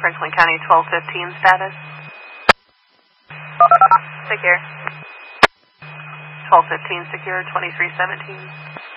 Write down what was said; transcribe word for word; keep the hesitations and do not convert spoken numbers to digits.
Franklin County twelve fifteen status. Secure. twelve fifteen secure, twenty-three seventeen.